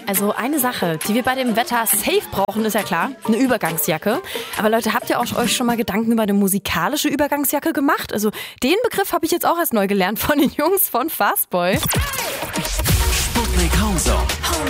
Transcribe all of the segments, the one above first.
Also eine Sache, die wir bei dem Wetter safe brauchen, ist ja klar, eine Übergangsjacke. Aber Leute, habt ihr euch schon mal Gedanken über eine musikalische Übergangsjacke gemacht? Also den Begriff habe ich jetzt auch erst neu gelernt von den Jungs von Fastboy. Sputnik Homezone.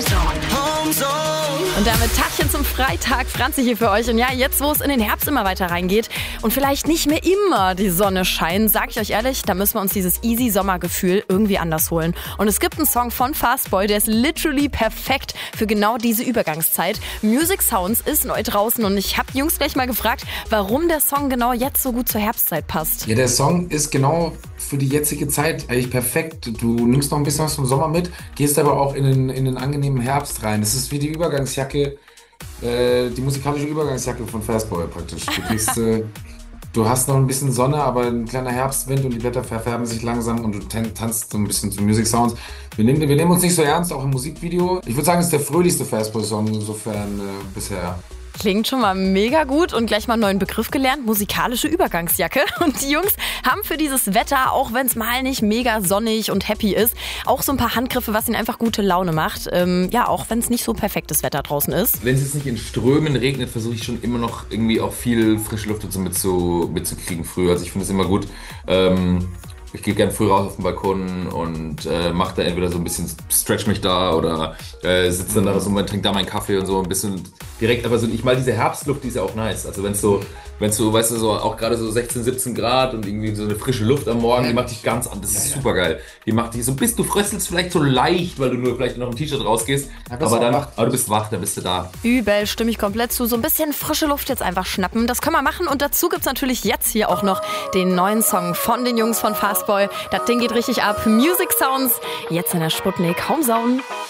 Und damit Tagchen zum Freitag, Franzi hier für euch. Und ja, jetzt wo es in den Herbst immer weiter reingeht und vielleicht nicht mehr immer die Sonne scheint, sag ich euch ehrlich, da müssen wir uns dieses easy Sommergefühl irgendwie anders holen. Und es gibt einen Song von Fastboy, der ist literally perfekt für genau diese Übergangszeit. Music Sounds ist neu draußen und ich habe die Jungs gleich mal gefragt, warum der Song genau jetzt so gut zur Herbstzeit passt. Ja, der Song ist genau für die jetzige Zeit eigentlich perfekt. Du nimmst noch ein bisschen was vom Sommer mit, gehst aber auch in den angenehmen Herbst rein. Das ist wie die Übergangsjacke, die musikalische Übergangsjacke von Fastboy praktisch. Du hast noch ein bisschen Sonne, aber ein kleiner Herbstwind und die Blätter verfärben sich langsam und du tanzt so ein bisschen zu Music Sounds. Wir nehmen uns nicht so ernst, auch im Musikvideo. Ich würde sagen, es ist der fröhlichste Fastboy-Song insofern bisher. Klingt schon mal mega gut und gleich mal einen neuen Begriff gelernt, musikalische Übergangsjacke. Und die Jungs haben für dieses Wetter, auch wenn es mal nicht mega sonnig und happy ist, auch so ein paar Handgriffe, was ihnen einfach gute Laune macht. Ja, auch wenn es nicht so perfektes Wetter draußen ist. Wenn es jetzt nicht in Strömen regnet, versuche ich schon immer noch irgendwie auch viel frische Luft und so mitzukriegen früher. Also ich finde es immer gut. Ich gehe gern früh raus auf den Balkon und mache da entweder so ein bisschen, stretch mich da oder sitze dann da so und trinke da meinen Kaffee und so ein bisschen direkt. Aber so, ich mal diese Herbstluft, die ist ja auch nice. Also wenn es so, weißt du, so auch gerade so 16, 17 Grad und irgendwie so eine frische Luft am Morgen, die macht dich ganz an. Das ist super geil. Die macht dich so, du fröstelst vielleicht so leicht, weil du nur vielleicht noch im T-Shirt rausgehst. Aber du bist wach, dann bist du da. Übel, stimme ich komplett zu. So ein bisschen frische Luft jetzt einfach schnappen. Das können wir machen. Und dazu gibt's natürlich jetzt hier auch noch den neuen Song von den Jungs von Fastboy. Das Ding geht richtig ab. Music Sounds. Jetzt in der Sputnik Homezone.